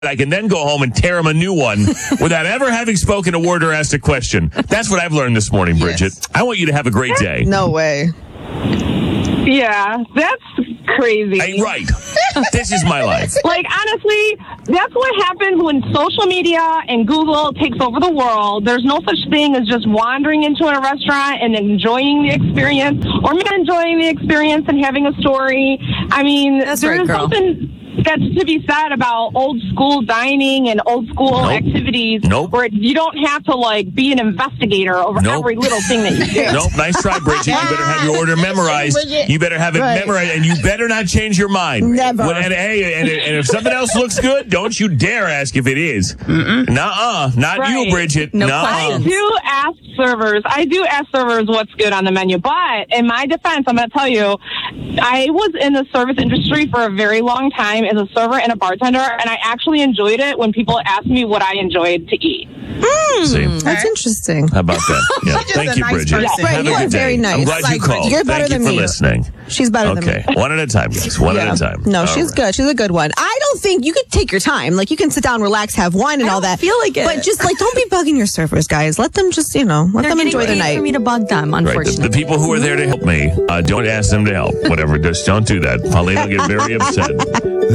I can then go home and tear him a new one without ever having spoken a word or asked a question. That's what I've learned this morning, Bridget. Yes. I want you to have a great day. No way. Yeah, that's crazy. Hey, right. This is my life. Like, honestly, that's what happens when social media and Google takes over the world. There's no such thing as just wandering into a restaurant and enjoying the experience, or not enjoying the experience and having a story. I mean, That's there's right, girl. something that's to be said about old school dining and old school Nope. activities Nope. where you don't have to, like, be an investigator over Nope. every little thing that you do. Nope, nice try, Bridget. You better have your order memorized. Bridget. You better have it Right. memorized, and you better not change your mind. Never. And if something else looks good, don't you dare ask if it is. Nuh-uh. Not Right. you, Bridget. No Nuh-uh. I do ask servers what's good on the menu, but in my defense, I'm going to tell you, I was in the service industry for a very long time as a server and a bartender, and I actually enjoyed it when people asked me what I enjoyed to eat. See, That's interesting. how about that? Yeah. She's Thank a you, nice Bridget. person. Right, Have you a are good day. very nice. I'm glad Like you called. Bridget. You're better Thank you than for me. listening. She's better than me. Okay, one at a time, guys. One at a time. No, All she's right. good. She's a good one. I don't think you could take your time. Like, you can sit down, relax, have wine and all that. feel like it. But just, like, don't be bugging your servers, guys. Let them just, let them enjoy their night. For me to bug them, Right. unfortunately. The people who are there to help me, don't ask them to help. Whatever. Just don't do that. Pauline will get very upset.